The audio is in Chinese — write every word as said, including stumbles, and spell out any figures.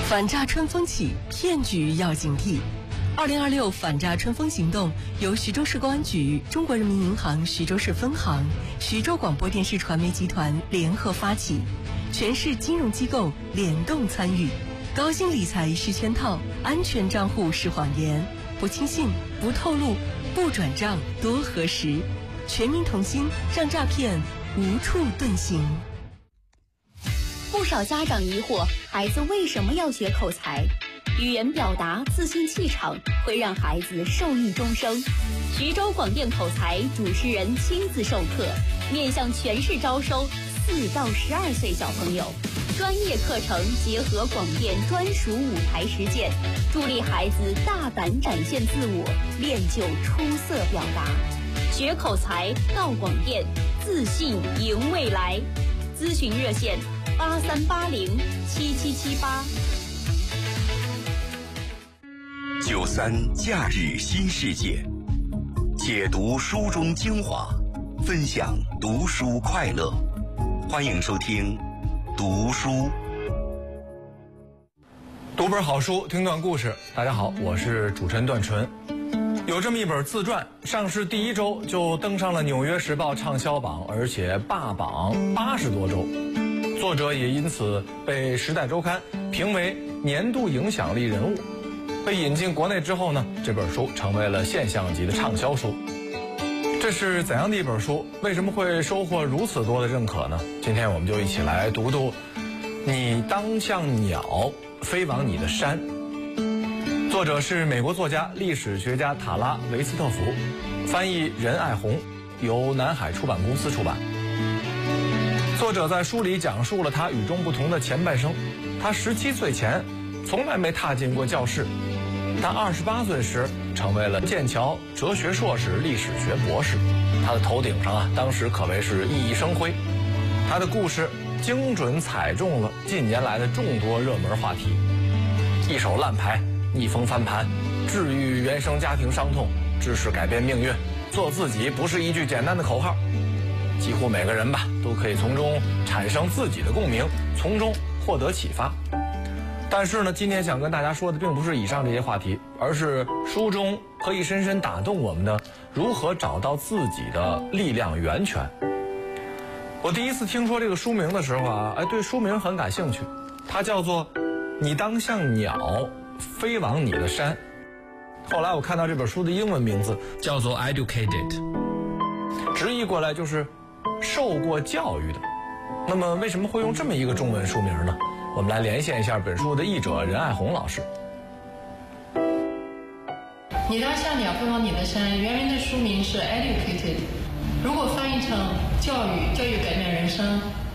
反诈春风起，骗局要警惕。二零二六反诈春风行动由徐州市公安局、中国人民银行徐州市分行、徐州广播电视传媒集团联合发起，全市金融机构联动参与。高薪理财是圈套，安全账户是谎言，不轻信，不透露，不转账，多核实。全民同心，让诈骗无处遁形。 不少家长疑惑，孩子为什么要学口才？语言表达、自信气场会让孩子受益终生。徐州广电口才主持人亲自授课，面向全市招收四到十二岁小朋友。专业课程结合广电专属舞台实践，助力孩子大胆展现自我，练就出色表达。学口才到广电，自信赢未来。咨询热线八三八零七七七八。 九三假日新世界，解读书中精华，分享读书快乐。欢迎收听读书。 读本好书，听段故事。大家好，我是主持人段纯。有这么一本自传，上市第一周就登上了《纽约时报》畅销榜，而且霸榜八十多周。作者也因此被《时代周刊》评为年度影响力人物。被引进国内之后呢，这本书成为了现象级的畅销书。这是怎样的一本书？为什么会收获如此多的认可呢？今天我们就一起来读读《你当像鸟飞往你的山》。作者是美国作家、历史学家塔拉·维斯特福，翻译任爱红，由南海出版公司出版。作者在书里讲述了他与众不同的前半生。他十七岁前从来没踏进过教室，但二十八岁时成为了剑桥哲学硕士、历史学博士。他的头顶上啊，当时可谓是熠熠生辉。他的故事精准踩中了近年来的众多热门话题：一手烂牌、逆风翻盘、治愈原生家庭伤痛、知识改变命运、做自己不是一句简单的口号。几乎每个人吧，都可以从中产生自己的共鸣，从中获得启发。但是呢，今天想跟大家说的并不是以上这些话题，而是书中可以深深打动我们的如何找到自己的力量源泉。我第一次听说这个书名的时候啊，哎，对书名很感兴趣，它叫做《你当像鸟飞往你的山》。后来我看到这本书的英文名字叫做 Educated， 直译过来就是受过教育的。那么为什么会用这么一个中文书名呢？我们来连线一下本书的译者任爱红老师。 你当像鸟飞往你的山，原名的书名是 Educated， 如果翻译成教育，教育改变人生，